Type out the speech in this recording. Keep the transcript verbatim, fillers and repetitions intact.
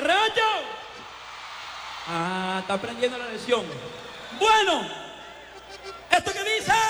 borracho! Ah, está aprendiendo la lección. Bueno, esto que dice...